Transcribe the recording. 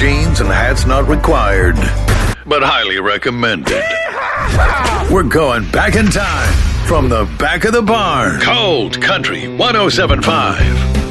jeans and hats not required, but highly recommended. We're going back in time from the back of the barn. Cold Country 107.5.